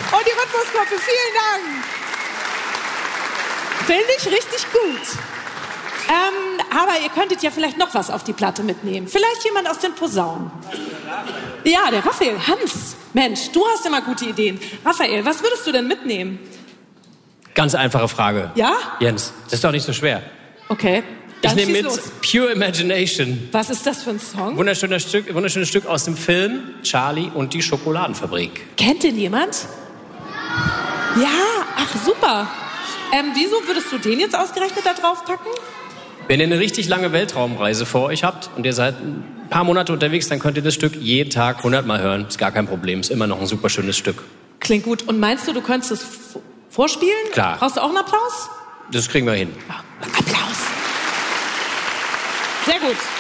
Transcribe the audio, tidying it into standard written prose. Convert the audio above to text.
Und die Rhythmusgruppe, vielen Dank. Finde ich richtig gut. Aber ihr könntet ja vielleicht noch was auf die Platte mitnehmen. Vielleicht jemand aus den Posaunen. Ja, der Raphael. Hans, Mensch, du hast immer gute Ideen. Raphael, was würdest du denn mitnehmen? Ganz einfache Frage. Ja? Jens, das ist doch nicht so schwer. Okay. Ich nehme mit Pure Imagination. Was ist das für ein Song? Wunderschönes Stück aus dem Film Charlie und die Schokoladenfabrik. Kennt den jemand? Ja, ach super. Wieso würdest du den jetzt ausgerechnet da drauf packen? Wenn ihr eine richtig lange Weltraumreise vor euch habt und ihr seid ein paar Monate unterwegs, dann könnt ihr das Stück jeden Tag 100 Mal hören. Ist gar kein Problem, ist immer noch ein super schönes Stück. Klingt gut. Und meinst du, du könntest es vorspielen? Klar. Brauchst du auch einen Applaus? Das kriegen wir hin. Ja, Applaus. Sehr gut.